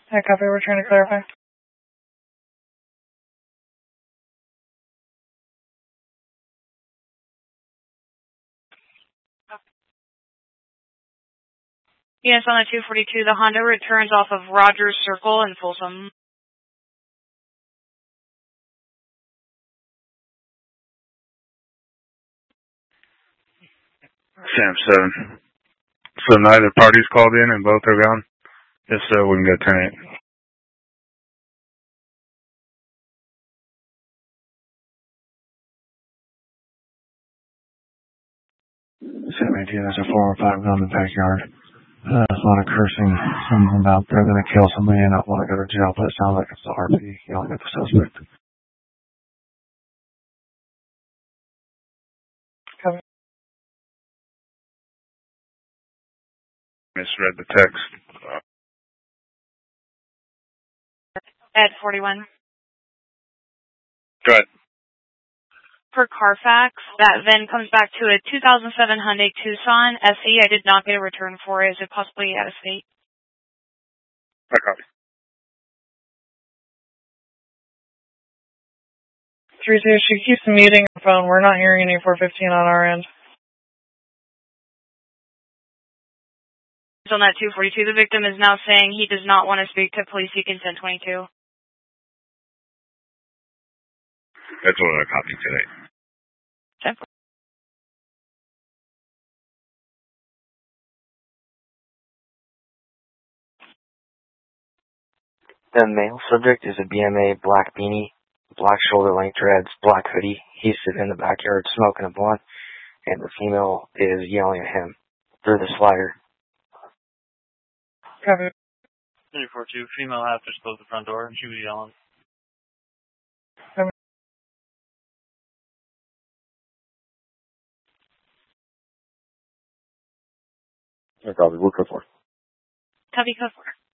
Hi, copy. We're trying to clarify. Yes, on the 242, the Honda returns off of Rogers Circle in Folsom. Sam 7. So neither party's called in and both are gone? If so, we can go 10-8. Sam 18, there's a 405 gun in the backyard. A lot of cursing, something about they're going to kill somebody and not want to go to jail, but it sounds like it's the RP yelling at the suspect. Copy. Misread the text. At 41. Go ahead. For Carfax, that then comes back to a 2007 Hyundai Tucson SE. I did not get a return for it. Is it possibly out of state? I copy. 3-2, she keeps muting her phone. We're not hearing any 415 on our end. On that 242, the victim is now saying he does not want to speak to police. He can 1022. That's what I copied today. 10. The male subject is a BMA black beanie, black shoulder length dreads, black hoodie. He's sitting in the backyard smoking a blunt, and the female is yelling at him through the slider. Copy. 342, female had just closed the front door and she was yelling. Copy. I copy. We're code 4. Copy, code 4.